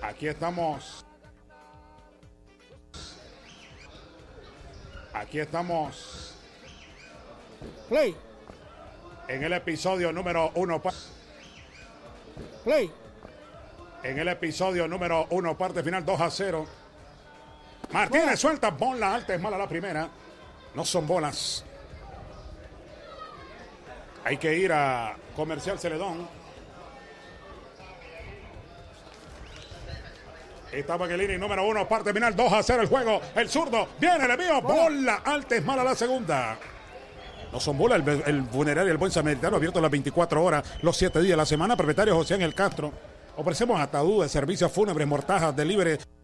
Aquí estamos. Aquí estamos. Play. En el episodio número 1. Play. En el episodio número 1, parte final 2-0. Martínez suelta bola alta, es mala la primera. No son bolas. Hay que ir a Comercial Celedón. Estaba en el inning número 1, parte final 2-0 el juego. El zurdo viene, le mío. Bola alta, es mala la segunda. No son bolas. El funerario El Buen Samaritano abierto las 24 horas, los 7 días de la semana. Propietario José Ángel Castro. Ofrecemos ataúdes, servicios fúnebres, mortajas, delivery.